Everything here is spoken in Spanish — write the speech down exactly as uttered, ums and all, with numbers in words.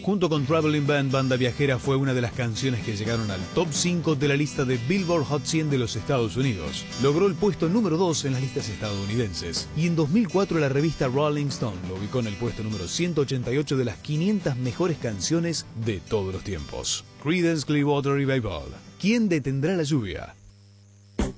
Junto con Traveling Band, Banda Viajera fue una de las canciones que llegaron al top cinco de la lista de Billboard Hot cien de los Estados Unidos. Logró el puesto número dos en las listas estadounidenses. Y en dos mil cuatro la revista Rolling Stone lo ubicó en el puesto número ciento ochenta y ocho de las quinientas mejores canciones de todos los tiempos. Creedence Clearwater Revival. ¿Quién detendrá la lluvia?